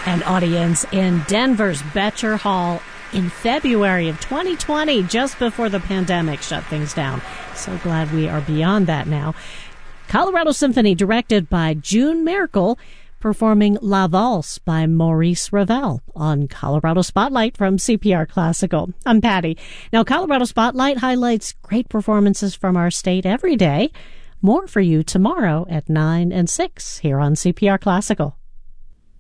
An audience in Denver's Betcher Hall in February of 2020, just before the pandemic shut things down. So glad we are beyond that now. Colorado Symphony, directed by June Merkel, performing La Valse by Maurice Ravel on Colorado Spotlight from CPR Classical. I'm Patty. Now, Colorado Spotlight highlights great performances from our state every day. More for you tomorrow at 9 and 6 here on CPR Classical.